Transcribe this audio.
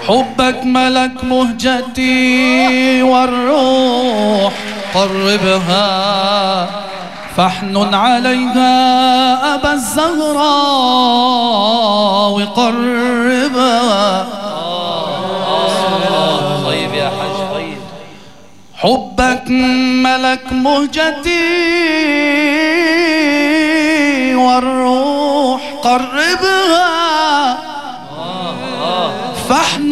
حبك ملك مهجتي والروح قربها فاحنن عليها أبا الزهراء قربها. طيب يا حج طيب. حبك ملك مهجتي والروح قربها فاحنن